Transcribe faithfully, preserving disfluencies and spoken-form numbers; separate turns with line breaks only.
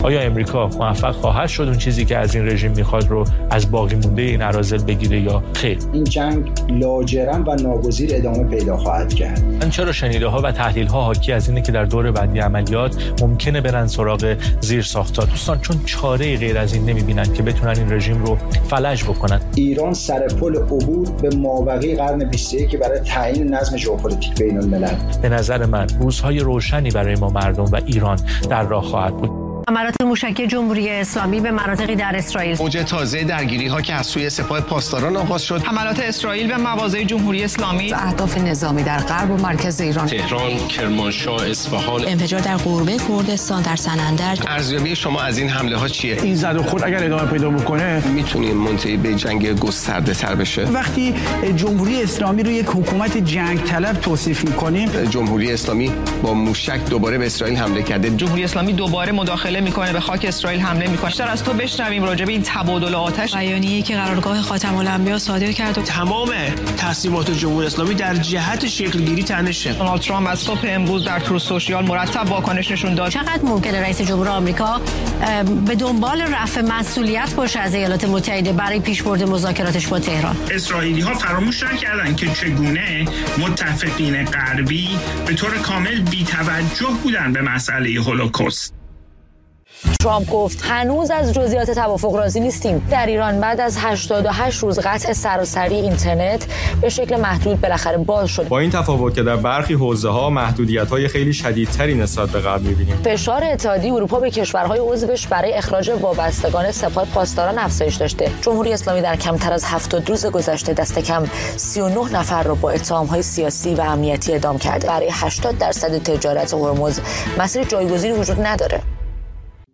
آیا امریکا موفق خواهد شد اون چیزی که از این رژیم میخواد رو از باقی مونده این اراذل بگیره یا خیر؟
این جنگ لاجرم و ناگزیر ادامه پیدا خواهد کرد.
من چرا شنیده ها و تحلیل ها حاکی از اینه که در دور بعدی عملیات ممکنه برن سراغ زیر ساخت‌ها. دوستان چون چاره غیر از این نمیبینن که بتونن این رژیم رو فلج بکنن.
ایران سر پل عبور به مابقی قرن بیست و یک برای تعیین نظم ژئوپلیتیک بین الملل.
به نظر من روزهای روشنی برای ما مردم و ایران در راه خواهد بود.
حملات موشکی جمهوری اسلامی به مناطقی در اسرائیل.
موج تازه درگیری‌ها که از سوی سپاه پاسداران آغاز شد.
حملات اسرائیل به مواضع جمهوری اسلامی.
اهداف نظامی در غرب و مرکز ایران.
تهران، کرمانشاه، اصفهان.
انفجار در غربه کردستان در سنندج.
ارزیابی شما از این حمله ها چیه؟
این زد و خورد اگر ادامه پیدا بکنه
میتونیم منتهی به جنگ گسترده تر بشه.
وقتی جمهوری اسلامی رو یک حکومت جنگ طلب توصیف می‌کنیم،
جمهوری اسلامی با موشک دوباره به اسرائیل حمله کرده.
جمهوری اسلامی دوباره مداخله میکنه، به خاک اسرائیل حمله میکنه. بیشتر از تو بشنویم راجع به این تبادل آتش.
بیانیه‌ای که قرارگاه خاتم الانبیا صادر کرد و
تمام تصمیمات جمهوری اسلامی در جهت شکلگیری تنشه.
دونالد ترامپ از صبح امروز در تروث سوشیال مرتب واکنش نشون داد.
چقدر ممکنه رئیس جمهور آمریکا به دنبال رفع مسئولیت باشه از ایالات متحده برای پیشبرد مذاکراتش با تهران؟
اسرائیلی‌ها فراموش نکردن که چگونه متفقین غربی به طور کامل بی‌توجه بودن به مسئله هولوکاست.
ترامپ گفت هنوز از جزئیات توافق راضی نیستیم. در ایران بعد از هشتاد و هشت روز قطع سراسری اینترنت به شکل محدود بالاخره باز شد.
با این تفاوت که در برخی حوزه‌ها محدودیت‌های خیلی شدیدتری نسبت به قبل می‌بینیم.
فشار اتحادیه اروپا به کشورهای عضوش برای اخراج وابستگان سپاه پاسداران افزایش داشته. جمهوری اسلامی در کمتر از هفتاد روز گذشته دست کم سی و نه نفر را با اتهام‌های سیاسی و امنیتی اعدام کرده. برای هشتاد درصد تجارت هرمز مسیر جایگزینی وجود نداره.